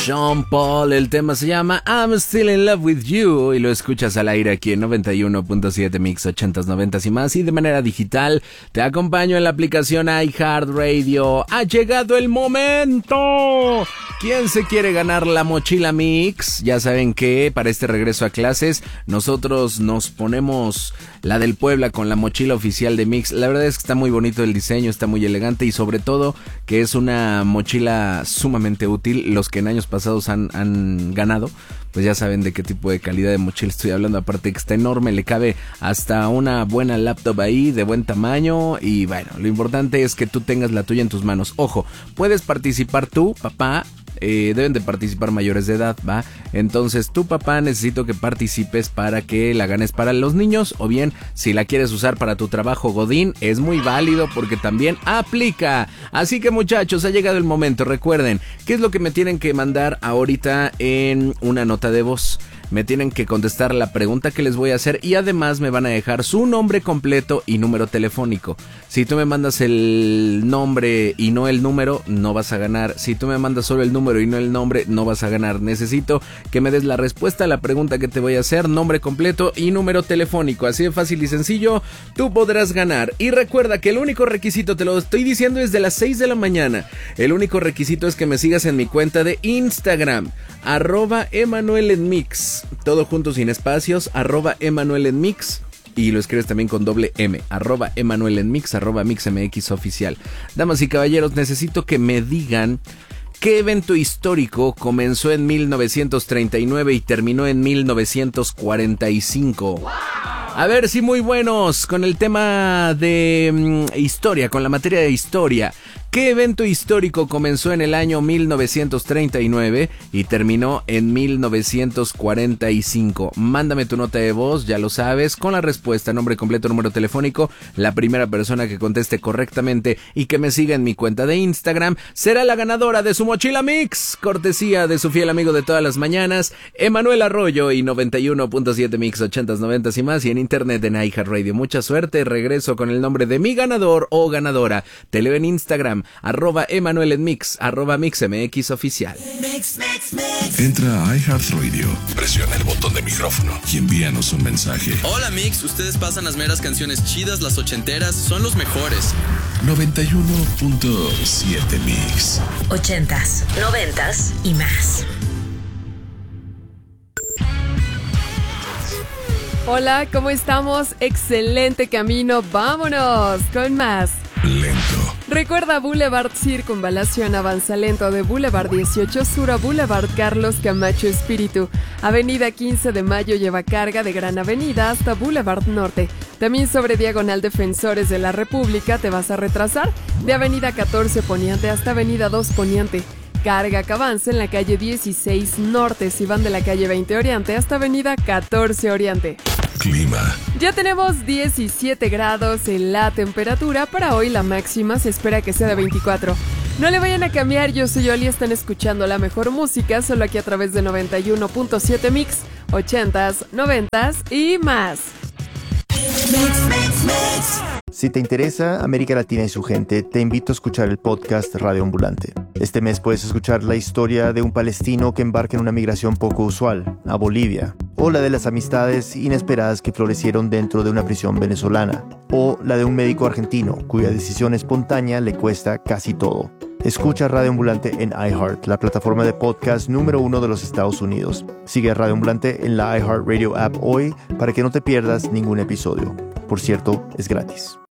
Sean Paul, el tema se llama I'm Still in Love with You y lo escuchas al aire aquí en 91.7 Mix 80s, 90s y más, y de manera digital te acompaño en la aplicación iHeartRadio. ¡Ha llegado el momento! ¿Quién se quiere ganar la mochila Mix? Ya saben que para este regreso a clases nosotros nos ponemos la del Puebla con la mochila oficial de Mix. La verdad es que está muy bonito el diseño, está muy elegante y sobre todo que es una mochila sumamente útil. Los que en años pasados han ganado, pues ya saben de qué tipo de calidad de mochila estoy hablando. Aparte que está enorme, le cabe hasta una buena laptop ahí de buen tamaño. Y bueno, lo importante es que tú tengas la tuya en tus manos. Ojo, puedes participar tú, papá. Deben de participar mayores de edad, ¿va? Entonces tu papá, necesito que participes para que la ganes para los niños, o bien si la quieres usar para tu trabajo godín, es muy válido porque también aplica. Así que muchachos, ha llegado el momento. Recuerden, ¿qué es lo que me tienen que mandar ahorita en una nota de voz? Me tienen que contestar la pregunta que les voy a hacer y además me van a dejar su nombre completo y número telefónico. Si tú me mandas el nombre y no el número, no vas a ganar. Si tú me mandas solo el número y no el nombre, no vas a ganar. Necesito que me des la respuesta a la pregunta que te voy a hacer, nombre completo y número telefónico. Así de fácil y sencillo, tú podrás ganar. Y recuerda que el único requisito, te lo estoy diciendo desde las 6 de la mañana, el único requisito es que me sigas en mi cuenta de Instagram, @EmanuelEnMix. Todo junto sin espacios, @EmanuelEnMix. Y lo escribes también con doble M, @EmanuelEnMix, @MixMX oficial. Damas y caballeros, necesito que me digan qué evento histórico comenzó en 1939 y terminó en 1945. A ver si muy buenos con el tema de historia, con la materia de historia. ¿Qué evento histórico comenzó en el año 1939 y terminó en 1945? Mándame tu nota de voz, ya lo sabes, con la respuesta, nombre completo, número telefónico. La primera persona que conteste correctamente y que me siga en mi cuenta de Instagram será la ganadora de su mochila Mix, cortesía de su fiel amigo de todas las mañanas, Emanuel Arroyo, y 91.7 Mix 80s, 90s y más, y en internet en iHeartRadio. Mucha suerte, regreso con el nombre de mi ganador o ganadora. Te leo en Instagram, @EmanuelEnMix, @MixMX oficial. Entra a iHeartRadio, presiona el botón de micrófono y envíanos un mensaje. Hola Mix, ustedes pasan las meras canciones chidas, las ochenteras, son los mejores. 91.7 Mix. 80s, 90s y más. Hola, ¿cómo estamos? Excelente camino, vámonos con más. Lento. Recuerda Boulevard Circunvalación, avanza lento de Boulevard 18 Sur a Boulevard Carlos Camacho Espíritu. Avenida 15 de Mayo lleva carga de Gran Avenida hasta Boulevard Norte. También sobre Diagonal Defensores de la República te vas a retrasar de Avenida 14 Poniente hasta Avenida 2 Poniente. Carga que avanza en la calle 16 Norte si van de la calle 20 Oriente hasta Avenida 14 Oriente. Clima. Ya tenemos 17 grados en la temperatura. Para hoy la máxima se espera que sea de 24. No le vayan a cambiar, yo soy Oli, están escuchando la mejor música solo aquí a través de 91.7 Mix, 80s, 90s y más. Si te interesa América Latina y su gente, te invito a escuchar el podcast Radio Ambulante. Este mes puedes escuchar la historia de un palestino que embarca en una migración poco usual, a Bolivia, o la de las amistades inesperadas que florecieron dentro de una prisión venezolana, o la de un médico argentino cuya decisión espontánea le cuesta casi todo. Escucha Radio Ambulante en iHeart, la plataforma de podcast número 1 de los Estados Unidos. Sigue a Radio Ambulante en la iHeartRadio app hoy para que no te pierdas ningún episodio. Por cierto, es gratis.